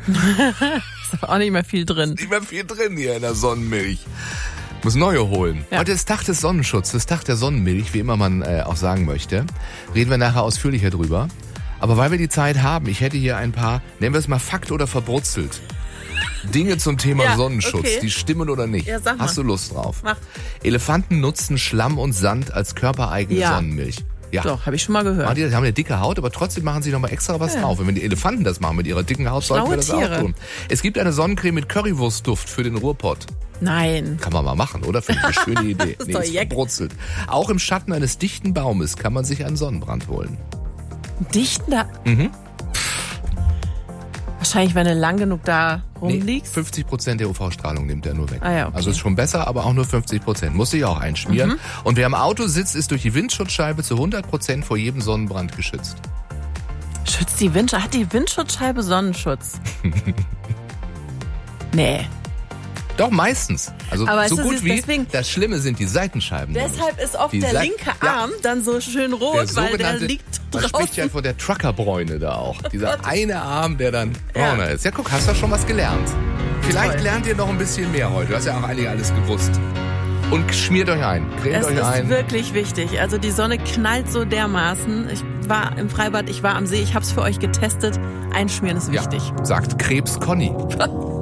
Ist aber auch nicht mehr viel drin. Nicht mehr viel drin hier in der Sonnenmilch. Muss neue holen. Ja. Heute ist Tag des Sonnenschutzes, Tag der Sonnenmilch, wie immer man auch sagen möchte. Reden wir nachher ausführlicher drüber. Aber weil wir die Zeit haben, ich hätte hier ein paar, nennen wir es mal Fakt oder verbrutzelt. Dinge zum Thema Ja, Sonnenschutz, okay. die stimmen oder nicht. Ja, sag mal. Hast du Lust drauf? Mach. Elefanten nutzen Schlamm und Sand als körpereigene Ja. Sonnenmilch. Ja. Doch, habe ich schon mal gehört. Die haben eine dicke Haut, aber trotzdem machen sie nochmal extra was drauf. Und wenn die Elefanten das machen mit ihrer dicken Haut, sollten wir das Tiere. auch tun. Es gibt eine Sonnencreme mit Currywurstduft für den Ruhrpott. Nein. Kann man mal machen, oder? Finde ich eine schöne Idee. Das ist doch ist Jack. verbrutzelt. Auch im Schatten eines dichten Baumes kann man sich einen Sonnenbrand holen. Dichter. Wahrscheinlich, wenn du lang genug da rumliegst. 50% der UV-Strahlung nimmt er nur weg. Ah ja, okay. Also ist schon besser, aber auch nur 50%. Muss sich auch einschmieren. Und wer im Auto sitzt, ist durch die Windschutzscheibe zu 100% vor jedem Sonnenbrand geschützt. Schützt die Windschutzscheibe? Hat die Windschutzscheibe Sonnenschutz? Nee. Doch, meistens. Also Aber so es ist gut wie. deswegen- Das Schlimme sind die Seitenscheiben. Deshalb ist oft Die der Seiten- linke Ja. Arm dann so schön rot, weil der liegt man spricht ja draußen. von der Truckerbräune da auch. Dieser eine Arm, der dann Ja. brauner ist. Ja, guck, hast du schon was gelernt. Vielleicht Toll. lernt ihr noch ein bisschen mehr heute. Du hast ja auch eigentlich alles gewusst. Und schmiert euch ein. Cremt Es euch ist ein. wirklich wichtig. Also die Sonne knallt so dermaßen. Ich war im Freibad, ich war am See, ich hab's für euch getestet. Einschmieren ist wichtig. Ja, sagt Krebs Conny.